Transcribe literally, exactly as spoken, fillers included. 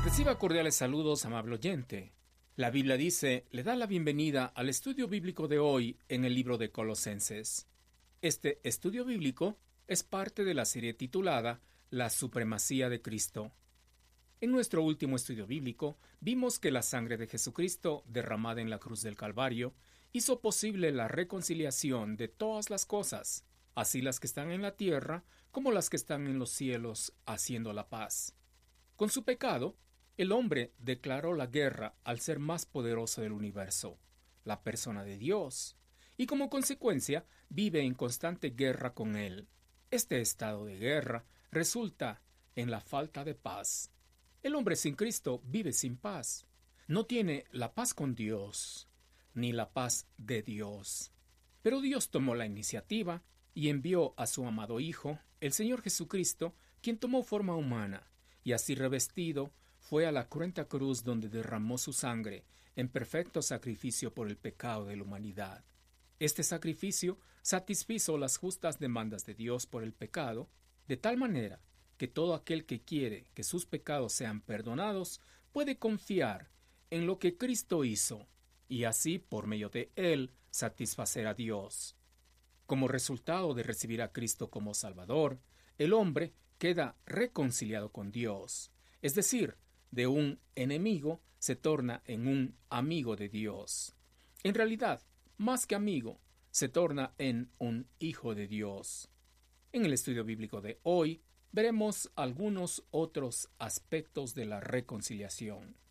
Reciba cordiales saludos, amable oyente. La Biblia dice, le da la bienvenida al estudio bíblico de hoy en el libro de Colosenses. Este estudio bíblico es parte de la serie titulada La Supremacía de Cristo. En nuestro último estudio bíblico, vimos que la sangre de Jesucristo, derramada en la cruz del Calvario, hizo posible la reconciliación de todas las cosas, así las que están en la tierra como las que están en los cielos, haciendo la paz. Con su pecado, el hombre declaró la guerra al ser más poderoso del universo, la persona de Dios, y como consecuencia vive en constante guerra con él. Este estado de guerra resulta en la falta de paz. El hombre sin Cristo vive sin paz. No tiene la paz con Dios, ni la paz de Dios. Pero Dios tomó la iniciativa y envió a su amado Hijo, el Señor Jesucristo, quien tomó forma humana, y así revestido, fue a la cruenta cruz donde derramó su sangre en perfecto sacrificio por el pecado de la humanidad. Este sacrificio satisfizo las justas demandas de Dios por el pecado, de tal manera que todo aquel que quiere que sus pecados sean perdonados puede confiar en lo que Cristo hizo, y así, por medio de él, satisfacer a Dios. Como resultado de recibir a Cristo como Salvador, el hombre queda reconciliado con Dios, es decir, de un enemigo se torna en un amigo de Dios. En realidad, más que amigo, se torna en un hijo de Dios. En el estudio bíblico de hoy, veremos algunos otros aspectos de la reconciliación.